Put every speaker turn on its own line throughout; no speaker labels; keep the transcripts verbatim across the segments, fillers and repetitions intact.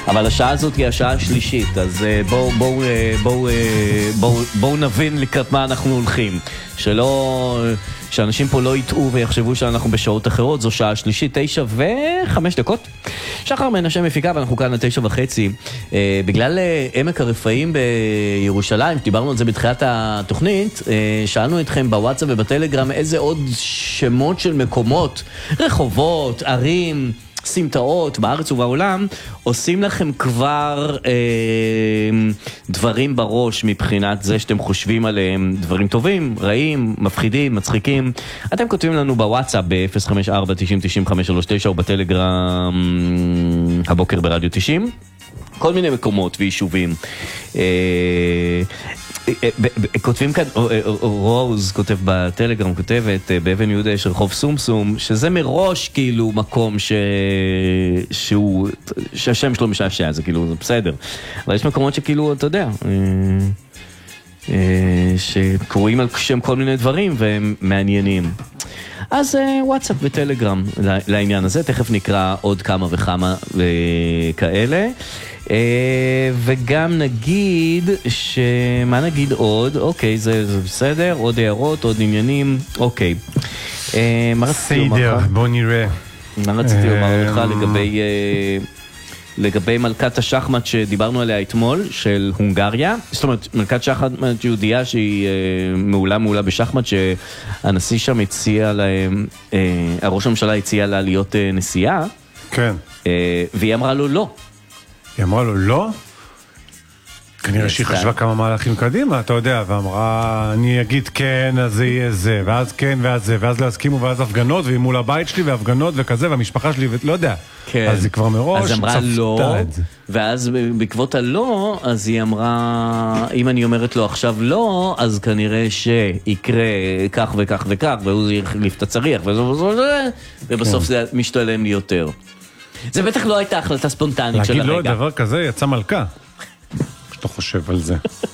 אבל השעה הזאת היא השעה השלישית, אז בואו בואו בואו בואו בואו נבין לקראת מה אנחנו הולכים. שלא, שאנשים פה לא יטעו ויחשבו שאנחנו בשעות אחרות. זו שעה שלישית, תשע וחמש דקות. שחר מנשה מפיקה, ואנחנו כאן לתשע וחצי. אה, בגלל עמק הרפאים בירושלים, שדיברנו על זה בתחילת התוכנית, אה, שאלנו אתכם בוואטסאפ ובטלגרם איזה עוד שמות של מקומות, רחובות, ערים, סמטאות בארץ ובעולם, עושים לכם כבר אה, דברים בראש מבחינת זה שאתם חושבים עליהם, דברים טובים, רעים, מפחידים, מצחיקים. אתם כותבים לנו בוואטסאפ ב-אפס חמש ארבע תשעים תשעים חמש שלוש תשע או בטלגרם הבוקר ברדיו תשעים. כל מיני מקומות ויישובים. אה, כותבים כאן, רוז כותב בטלגרם, כותבת באבן יהודה יש רחוב סומסום, שזה מראש כאילו מקום ש... שהוא, שהשם שלו משעשע, זה כאילו, זה בסדר. אבל יש מקומות שכאילו, אתה יודע, שקוראים על שם כל מיני דברים והם מעניינים. אז וואטסאפ וטלגרם לעניין הזה, תכף נקרא עוד כמה וכמה כאלה. וגם נגיד שמה נגיד עוד, אוקיי, זה, זה בסדר, עוד הערות, עוד עניינים, אוקיי. מה רציתי לומר לך?
בוא נראה.
מה רציתי לומר לך לגבי, לגבי מלכת השחמט שדיברנו עליה אתמול, של הונגריה? זאת אומרת, מלכת שחמט יהודיה שהיא מעולה מעולה בשחמט, שהנשיא שם הציע להם, הראש הממשלה הציע לה להיות נשיאה.
כן.
והיא אמרה לו לא.
היא אמרה לו לא? כנראה שהיא חשבה כמה מהלכים קדימה, אתה יודע, ואמרה, אני אגיד כן, אז זה יהיה זה, ואז כן, ואז זה, ואז לא הסכימו, ואז הפגנות, והיא מול הבית שלי, והפגנות וכזה, והמשפחה שלי, ולא יודע. אז היא כבר מראש
אז אמרה לא, ואז בעקבות הלא, אז היא אמרה, אם אני אומרת לו עכשיו לא, אז כנראה שיקרה כך וכך וכך, והוא יחליף את הצריח, ובסוף זה משתלם לי יותר. זה בטח לא הייתה החלטה ספונטנית של הרגע.
להגיד לא דבר כזה, יצא מלכה. שאתה חושב על זה.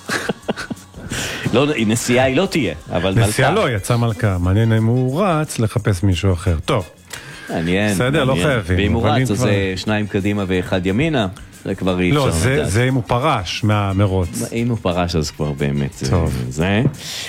לא, נשיאה היא לא תהיה, אבל מלכה.
נשיאה לא, יצא מלכה. מעניין אם הוא רץ לחפש מישהו אחר. טוב.
מעניין.
בסדר, לא חייבים.
ואם הוא רץ, אז זה שניים קדימה ואחד ימינה. זה כבר אי אפשר.
לא, זה אם הוא פרש מהמרוץ.
אם הוא פרש, אז כבר באמת.
טוב.
זה.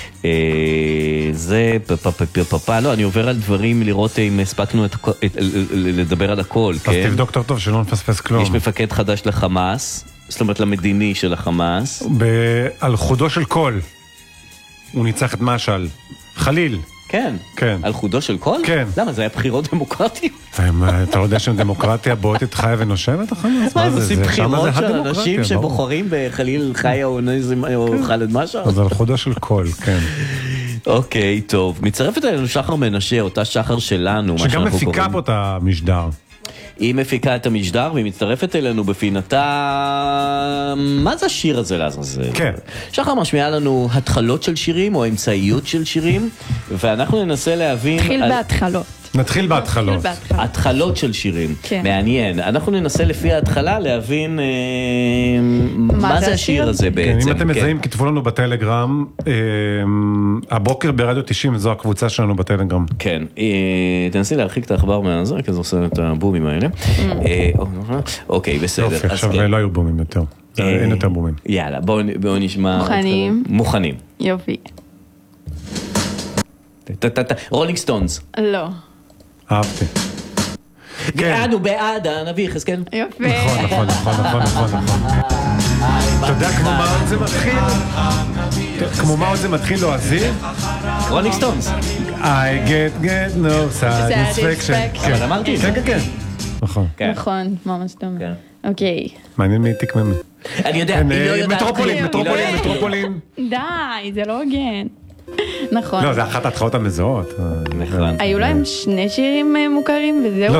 זה, פפפפפפ, לא, אני עובר על דברים לראות אם הספקנו לדבר על הכל,
אז תבדוק טוב טוב שלא נפספס כלום.
יש מפקד חדש לחמאס, זאת אומרת למדיני של החמאס.
על חודו של קול. הוא ניצח את משל. חליל.
כן.
כן.
על חודו של קול?
כן.
למה? זה היה בחירות דמוקרטיות.
אתה לא יודע שהם דמוקרטיה בועטת חיה ונושבת החמאס?
מה, הם עושים בחירות של אנשים שבוחרים בחליל חיה או חלד משל?
אז על חודו של קול, כן.
אוקיי, טוב. מצטרפת אלינו שחר מנשה, אותה שחר שלנו.
שגם מפיקה פה את המשדר.
היא מפיקה את המשדר והיא מצטרפת אלינו בפינתה. מה זה השיר הזה לעזאזל?
כן.
שחר משמיעה לנו התחלות של שירים או אמצעיות של שירים, ואנחנו ננסה להבין...
נתחיל על... בהתחלות.
נתחיל בהתחלות.
התחלות של שירים.
כן.
מעניין. אנחנו ננסה לפי ההתחלה להבין אה, מה, מה זה השיר הזה בעצם.
כן, אם אתם מזהים, כתבו לנו בטלגרם. אה, הבוקר ברדיו תשעים, זו הקבוצה שלנו בטלגרם.
כן. אה, תנסי להרחיק את האחבר מהזה, כי זה עושה את הבומים האלה. אה, אוקיי, בסדר.
יופי, עכשיו
כן.
לא היו בומים יותר. אין יותר בומים.
יאללה, בואו בוא נשמע...
מוכנים?
מוכנים.
יופי.
רולינג סטונס.
לא.
אהבתי.
גאנו בעד הנביא חזקאל.
יופי.
נכון, נכון, נכון, נכון, נכון, נכון. אתה יודע כמו מה עוד זה מתחיל? כמו מה עוד זה מתחיל לועזי?
רולינג סטונס.
I get get no satisfaction.
אבל אמרתי את זה.
כן, כן, כן. נכון.
נכון, ממש טוב. אוקיי.
מעניין מי תיק ממי.
אני יודע, היא לא יודעת.
מטרופולין, מטרופולין, מטרופולין.
די, זה לא הוגן. נכון.
לא, זה אחת ההתחלות המזהות.
נכון.
היו להם שני שירים מוכרים וזהו.